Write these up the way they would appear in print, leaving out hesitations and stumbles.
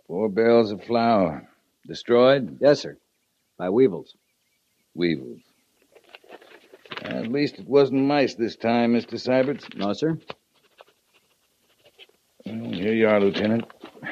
4 barrels of flour. Destroyed? Yes, sir. By weevils. Weevils. At least it wasn't mice this time, Mr. Syberts. No, sir. Well, here you are, Lieutenant.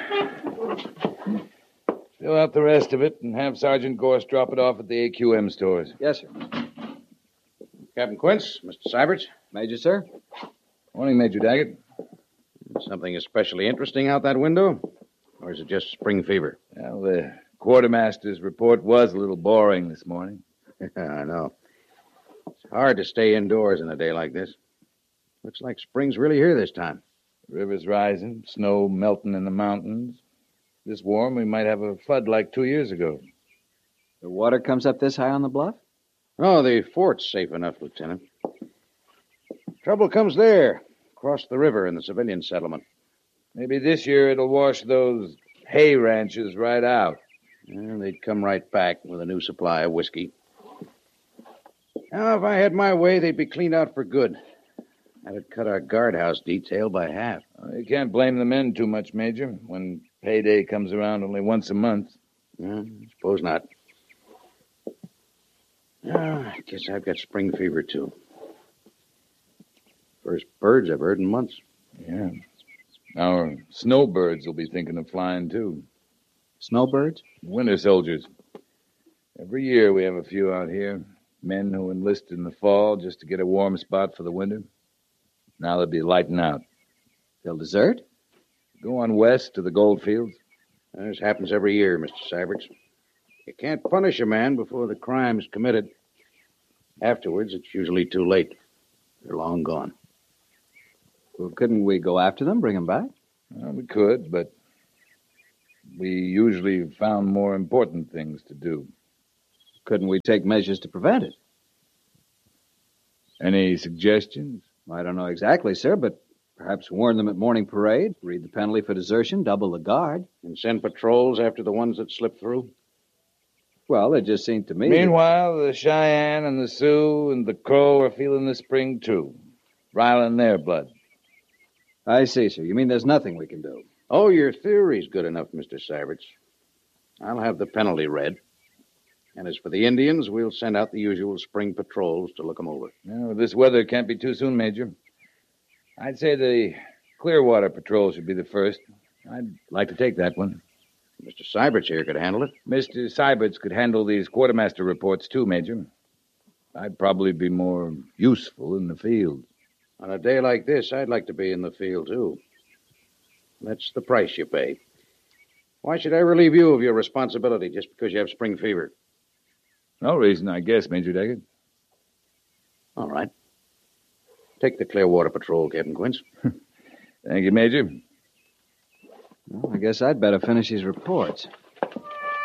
Fill out the rest of it and have Sergeant Gorse drop it off at the AQM stores. Yes, sir. Captain Quince, Mr. Syberts. Major, sir? Morning, Major Daggett. Something especially interesting out that window? Or is it just spring fever? Well, the quartermaster's report was a little boring this morning. I know. It's hard to stay indoors in a day like this. Looks like spring's really here this time. The river's rising, snow melting in the mountains. This warm, we might have a flood like 2 years ago. The water comes up this high on the bluff? Oh, the fort's safe enough, Lieutenant. Trouble comes there, across the river in the civilian settlement. Maybe this year it'll wash those hay ranches right out. And they'd come right back with a new supply of whiskey. Now, if I had my way, they'd be cleaned out for good. That'd cut our guardhouse detail by half. You can't blame the men too much, Major, when payday comes around only once a month. Suppose not. I guess I've got spring fever, too. First birds I've heard in months. Yeah. Our snowbirds will be thinking of flying, too. Snowbirds? Winter soldiers. Every year we have a few out here. Men who enlist in the fall just to get a warm spot for the winter. Now they'll be lighting out. They'll desert? Go on west to the gold fields. This happens every year, Mr. Syberts. You can't punish a man before the crime's committed. Afterwards, it's usually too late. They're long gone. Well, couldn't we go after them, bring them back? Well, we could, but we usually found more important things to do. Couldn't we take measures to prevent it? Any suggestions? I don't know exactly, sir, but perhaps warn them at morning parade, read the penalty for desertion, double the guard. And send patrols after the ones that slip through? Well, it just seemed to me... Meanwhile, the Cheyenne and the Sioux and the Crow are feeling the spring, too. Riling their blood. I see, sir. You mean there's nothing we can do? Oh, your theory's good enough, Mr. Syberts. I'll have the penalty read. And as for the Indians, we'll send out the usual spring patrols to look them over. No, this weather can't be too soon, Major. I'd say the Clearwater Patrol should be the first. I'd like to take that one. Mr. Syberts here could handle it. Mr. Syberts could handle these quartermaster reports, too, Major. I'd probably be more useful in the field. On a day like this, I'd like to be in the field, too. That's the price you pay. Why should I relieve you of your responsibility just because you have spring fever? No reason, I guess, Major Daggett. All right. Take the Clearwater Patrol, Captain Quince. Thank you, Major. Well, I guess I'd better finish these reports.